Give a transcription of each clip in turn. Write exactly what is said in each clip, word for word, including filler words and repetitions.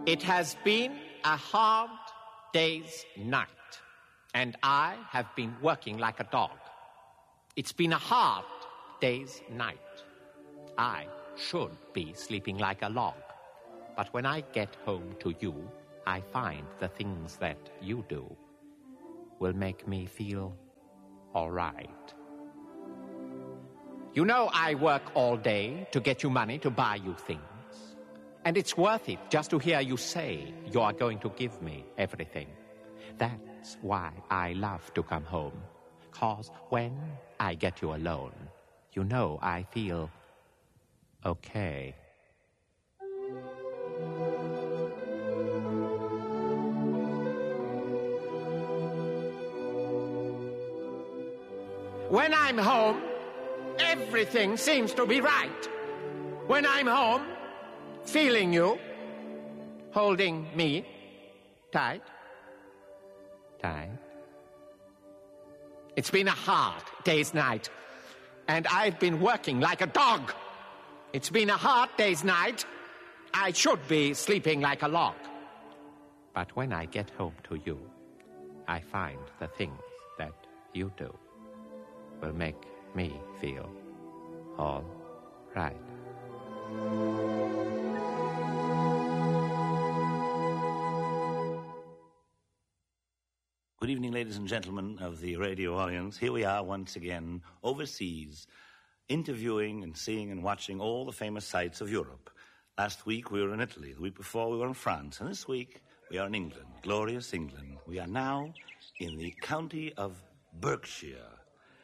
It has been a hard day's night, and I have been working like a dog. It's been a hard day's night. I should be sleeping like a log. But when I get home to you, I find the things that you do will make me feel all right. You know I work all day to get you money to buy you things. And it's worth it just to hear you say you are going to give me everything. That's why I love to come home. 'Cause when I get you alone, you know I feel okay. When I'm home, everything seems to be right. When I'm home, feeling you, holding me tight, tight. It's been a hard day's night, and I've been working like a dog. It's been a hard day's night. I should be sleeping like a log. But when I get home to you, I find the things that you do will make me feel all right. Good evening, ladies and gentlemen of the radio audience. Here we are once again overseas, interviewing and seeing and watching all the famous sights of Europe. Last week we were in Italy. The week before we were in France. And this week we are in England, glorious England. We are now in the county of Berkshire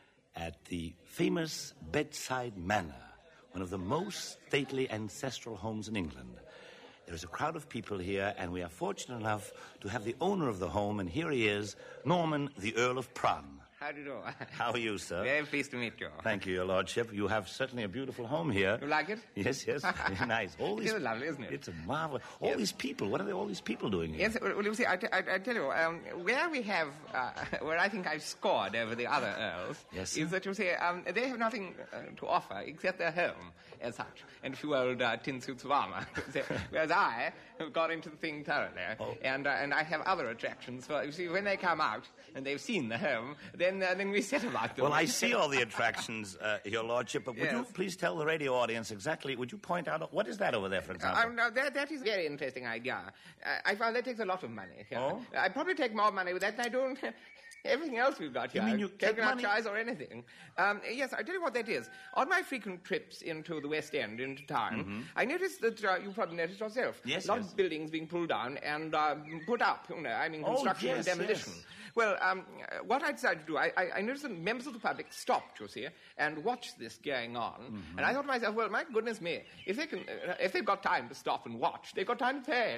at the famous Bedside Manor, one of the most stately ancestral homes in England. There's a crowd of people here, and we are fortunate enough to have the owner of the home, and here he is, Norman, the Earl of Prahn. How do you do? How are you, sir? Very pleased to meet you. Thank you, your lordship. You have certainly a beautiful home here. You like it? Yes, yes. Very nice. All these, it is lovely, isn't it? It's a marvelous. All yes. these people. What are they, all these people doing here? Yes, well, you see, I, t- I, I tell you, um, where we have, uh, where I think I've scored over the other earls, yes, is that, you see, um, they have nothing uh, to offer except their home as such, and a few old uh, tin suits of armor. Whereas I have got into the thing thoroughly, oh. and uh, and I have other attractions. For, you see, when they come out and they've seen the home, then uh, then we set about them. Well, I see all the attractions, uh, your lordship, but would yes. you please tell the radio audience exactly, would you point out, what is that over there, for example? Uh, no, that, that is a very interesting idea. Uh, I found that takes a lot of money. Yeah. Oh? I probably take more money with that than I do everything else we've got here. You mean you take money? Coconut or anything. Um, yes, I'll tell you what that is. On my frequent trips into the West End, into town, mm-hmm. I noticed that, uh, you probably noticed yourself, yes, a lot yes. of buildings being pulled down and uh, put up, you know, I mean construction oh, yes, and demolition. Yes. Well, um, what I decided to do, I, I, I noticed that members of the public stopped, you see, and watched this going on. Mm-hmm. And I thought to myself, well, my goodness me, if they can, uh, if they've got time to stop and watch, they've got time to pay.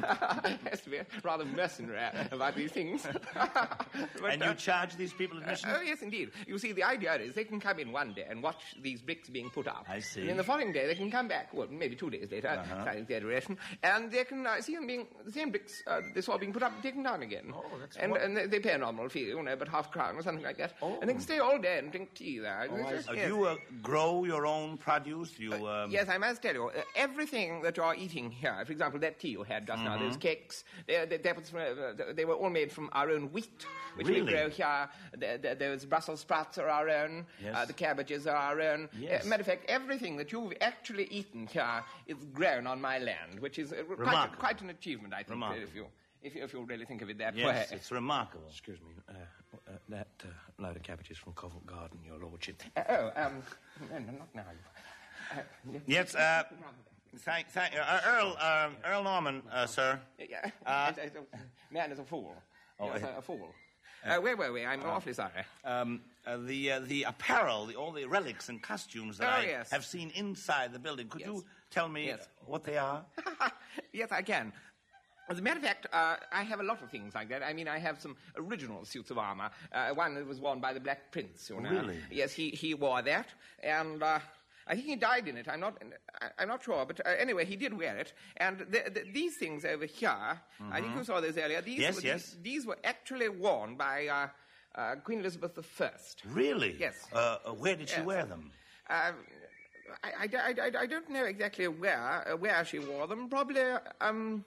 It has to be rather mercenary about these things. But, and you uh, charge these people admission? Uh, oh, yes, indeed. You see, the idea is they can come in one day and watch these bricks being put up. I see. And then the following day they can come back, well, maybe two days later, uh-huh. slight exaggeration, and they can uh, see them being, the same bricks uh, they saw being put up and taken down again. Oh, that's and, and they, they pay a nominal fee, you know, but half a crown or something like that. Oh. And they can stay all day and drink tea there. Oh, Just, uh, yes. Do you uh, grow your own produce? You, um... uh, yes, I must tell you, uh, everything that you're eating here, for example, that tea you had just mm-hmm. now, those cakes, they, they, that was from, uh, they were all made from our own wheat, which really? we grow here. The, the, those Brussels sprouts are our own, yes. uh, the cabbages are our own. Yes. Uh, matter of fact, everything that you've actually eaten here is grown on my land, which is uh, quite, a, quite an achievement, I think, Remarkable. if you... If you, if you really think of it that yes, way. It's remarkable. Excuse me, uh, uh, that uh, load of cabbages from Covent Garden, your lordship. Uh, oh, um, no, no, not now. Uh, yes, uh, thank, thank, uh, Earl, um, Earl Norman, uh, sir. Yeah, uh, man is a fool. Oh, Yes, a, a fool. Uh, where were we? I'm uh, awfully sorry. Um, uh, the uh, the apparel, the, all the relics and costumes that oh, I yes. have seen inside the building. Could yes. you tell me yes. what they are? Yes, I can. As a matter of fact, uh, I have a lot of things like that. I mean, I have some original suits of armor. Uh, one that was worn by the Black Prince, you know. Really? Yes, he, he wore that, and uh, I think he died in it. I'm not I'm not sure, but uh, anyway, he did wear it. And the, the, these things over here, mm-hmm. I think you saw those earlier. These yes, were, yes. These, these were actually worn by uh, uh, Queen Elizabeth the First. Really? Yes. Uh, where did she yes. wear them? Uh, I, I, I, I don't know exactly where uh, where she wore them. Probably. Um,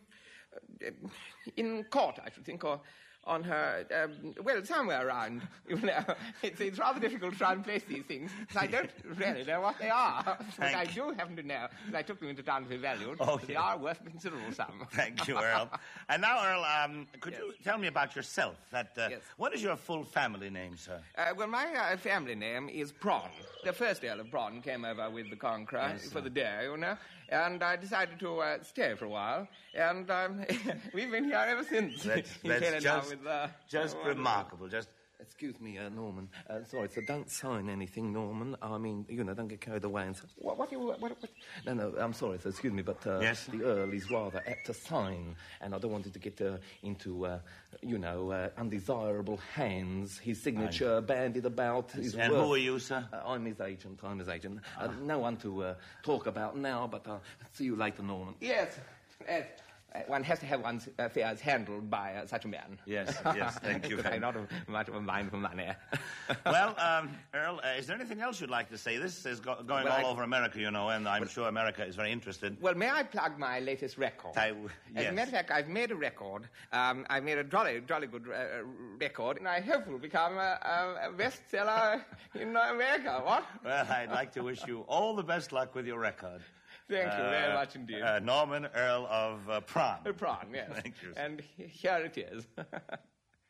uh, in court, I should think, or on her, um, well, somewhere around, you know. It's, it's rather difficult to try and place these things, because I don't really know what they are. But I do happen to know, because I took them into town to be valued. Oh, They yeah. are worth a considerable sum. Thank you, Earl. And now, Earl, um, could Yes. you tell me about yourself? That uh, Yes. What is your full family name, sir? Uh, well, my uh, family name is Prawn. The first Earl of Prawn came over with the Conqueror Yes, for sir. the day, you know, and I decided to uh, stay for a while, and um, we've been here ever since. That's, In that's Canada just, with, uh, just wonderful- remarkable. Just Excuse me, uh, Norman. Uh, sorry, so don't sign anything, Norman. I mean, you know, don't get carried away and... So... What, what, do you, what, what? No, no, I'm sorry, so excuse me, but uh, Yes? the Earl is rather apt to sign, and I don't want it to get uh, into, uh, you know, uh, undesirable hands. His signature bandied about is And worth... who are you, sir? Uh, I'm his agent, I'm his agent. Uh, no one to uh, talk about now, but I'll see you later, Norman. Yes, yes. Uh, one has to have one's affairs handled by uh, such a man. Yes, yes, thank you Because very I'm not a, much of a mind for money. Well, um, Earl, uh, is there anything else you'd like to say? This is go- going Well, all I- over America, you know, and I'm sure America is very interested. Well, may I plug my latest record? I- As yes. a matter of fact, I've made a record. Um, I've made a jolly, jolly good uh, record, and I hope it will become a, a, a bestseller in America. What? Well, I'd like to wish you all the best luck with your record. Thank you very Uh, much indeed. Uh, Norman Earl of uh, Prawn. A prawn, yes. Thank you, sir. And here it is.